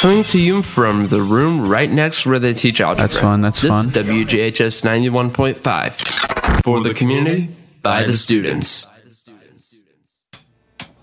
Coming to you from the room right next where they teach algebra. That's fun. That's fun. This is WJHS 91.5. For the community, by the students.